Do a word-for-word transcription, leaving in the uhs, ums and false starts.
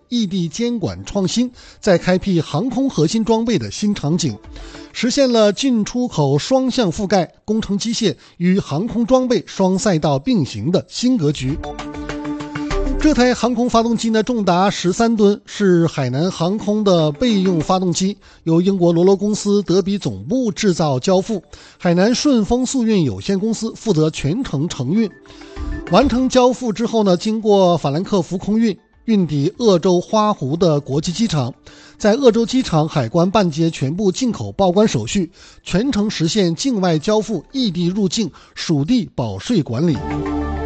异地监管创新，再开辟航空核心装备的新场景，实现了进出口双向覆盖、工程机械与航空装备双赛道并行的新格局。这台航空发动机呢，重达十三吨，是海南航空的备用发动机，由英国罗罗公司德比总部制造交付，海南顺丰速运有限公司负责全程承运。完成交付之后呢，经过法兰克福空运，运抵鄂州花湖的国际机场，在鄂州机场海关办结全部进口报关手续，全程实现境外交付、异地入境、属地保税管理。